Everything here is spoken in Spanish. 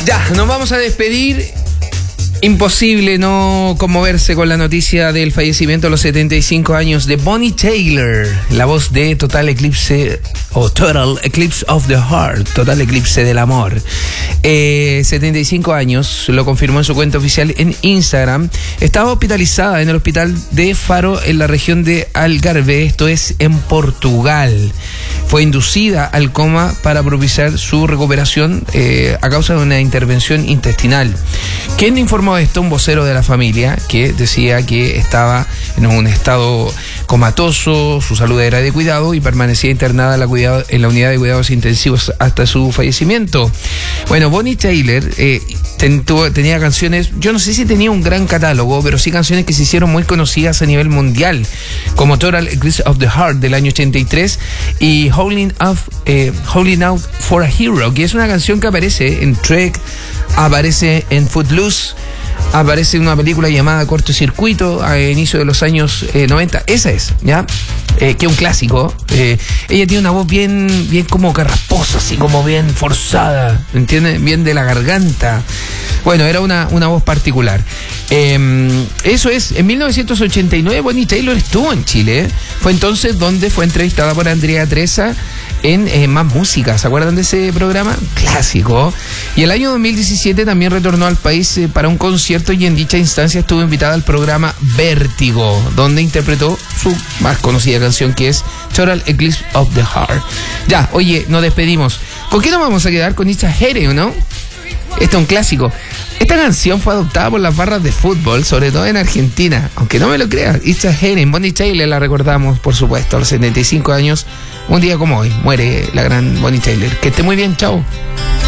Ya, nos vamos a despedir. Imposible no conmoverse con la noticia del fallecimiento a los 75 años de Bonnie Tyler, la voz de Total Eclipse o Total Eclipse of the Heart, Total Eclipse del Amor. 75 años, lo confirmó en su cuenta oficial en Instagram. Estaba hospitalizada en el hospital de Faro en la región de Algarve, esto es en Portugal. Fue inducida al coma para propiciar su recuperación a causa de una intervención intestinal. ¿Quién informó esto? Un vocero de la familia que decía que estaba en un estado comatoso, su salud era de cuidado y permanecía internada en la unidad de cuidados intensivos hasta su fallecimiento. Bueno, Bonnie Tyler tenía canciones, yo no sé si tenía un gran catálogo, pero sí canciones que se hicieron muy conocidas a nivel mundial, como Total Eclipse of the Heart del año 83 y Holding Out for a Hero, que es una canción que aparece en Trek, aparece en Footloose, aparece en una película llamada Cortocircuito a inicio de los años 90. Esa es, ¿ya? Que es un clásico. Ella tiene una voz bien como carrasposa, así como bien forzada, ¿entiendes? Bien de la garganta. Bueno, era una voz particular. Eso es, en 1989 Bonnie Tyler estuvo en Chile. Fue entonces donde fue entrevistada por Andrea Treza en Más Música. ¿Se acuerdan de ese programa? Clásico. Y el año 2017 también retornó al país para un concierto y en dicha instancia estuvo invitada al programa Vértigo, donde interpretó su más conocida canción, que es Total Eclipse of the Heart. Ya, oye, nos despedimos. ¿Con qué nos vamos a quedar? Con It's a Here, ¿no? Este es un clásico. Esta canción fue adoptada por las barras de fútbol, sobre todo en Argentina. Aunque no me lo creas, It's a Here, Bonnie Tyler la recordamos, por supuesto, a los 75 años. Un día como hoy, muere la gran Bonnie Tyler. Que esté muy bien, chao.